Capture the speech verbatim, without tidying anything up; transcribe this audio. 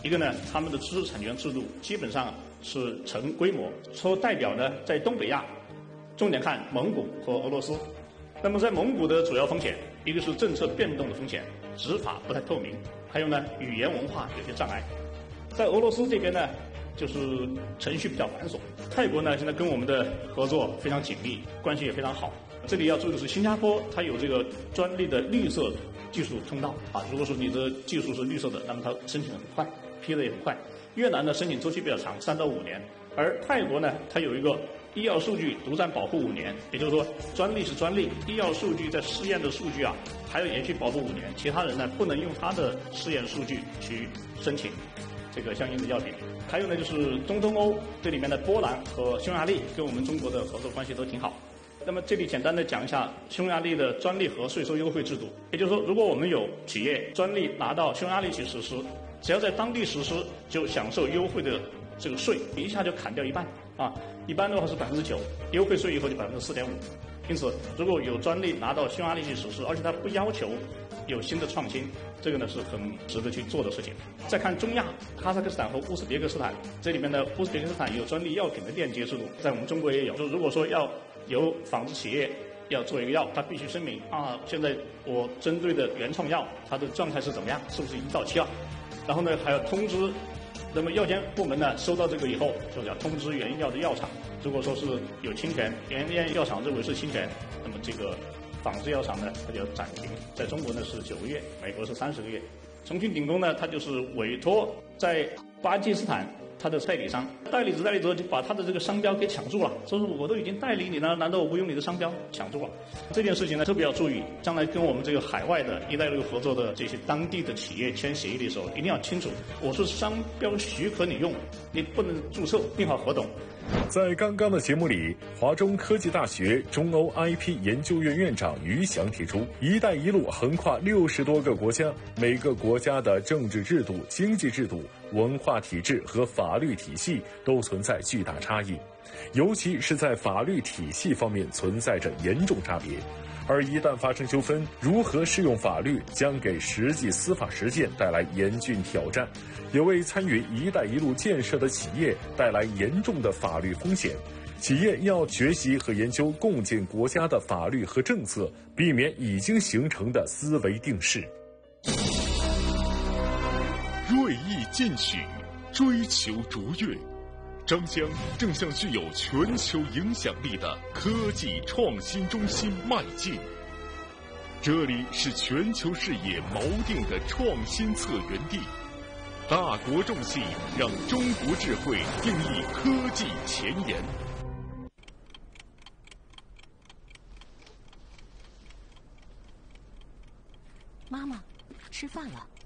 一个呢，他们的知识产权制度基本上是成规模，说代表呢在东北亚，重点看蒙古和俄罗斯。那么在蒙古的主要风险，一个是政策变动的风险，执法不太透明，还有呢语言文化有些障碍。在俄罗斯这边呢，就是程序比较繁琐。泰国呢现在跟我们的合作非常紧密，关系也非常好。这里要注意的是，新加坡它有这个专利的绿色技术通道啊，如果说你的技术是绿色的，那么它申请很快，批的也很快。越南呢申请周期比较长，三到五年，而泰国呢它有一个医药数据独占保护五年，也就是说专利是专利，医药数据在试验的数据啊还要延续保护五年，其他人呢不能用他的试验数据去申请这个相应的药品。还有呢就是中东欧这里面的波兰和匈牙利跟我们中国的合作关系都挺好。那么这里简单的讲一下匈牙利的专利和税收优惠制度，也就是说，如果我们有企业专利拿到匈牙利去实施，只要在当地实施，就享受优惠的这个税，一下就砍掉一半啊！一般的话是百分之九，优惠税以后就百分之四点五。因此，如果有专利拿到匈牙利去实施，而且它不要求有新的创新，这个呢是很值得去做的事情。再看中亚，哈萨克斯坦和乌兹别克斯坦，这里面的乌兹别克斯坦有专利药品的链接制度，在我们中国也有。就如果说要由仿制企业要做一个药，它必须声明啊，现在我针对的原创药它的状态是怎么样，是不是已经到期了？然后呢，还要通知。那么药监部门呢，收到这个以后，就要通知原药的药厂。如果说是有侵权，原药厂认为是侵权，那么这个仿制药厂呢，它就要暂停。在中国呢是九个月，美国是三十个月。重庆鼎工呢，它就是委托在巴基斯坦它的代理商，代理子代理者就把他的这个商标给抢注了，说是我都已经代理你了，难道我不用你的商标？抢注了。这件事情呢特别要注意，将来跟我们这个海外的一带一路合作的这些当地的企业签协议的时候，一定要清楚，我是商标许可你用，你不能注册，订好合同。 在刚刚的节目里，华中科技大学中欧 I P 研究院院长于翔提出，一带一路横跨六十多个国家，每个国家的政治制度、经济制度、文化体制和法律体系都存在巨大差异，尤其是在法律体系方面存在着严重差别。而一旦发生纠纷，如何适用法律将给实际司法实践带来严峻挑战，也为参与一带一路建设的企业带来严重的法律风险。企业要学习和研究共建国家的法律和政策，避免已经形成的思维定式。 锐意进取，追求卓越，张江正向具有全球影响力的科技创新中心迈进。这里是全球视野锚定的创新策源地，大国重器让中国智慧定义科技前沿。 妈妈，吃饭了。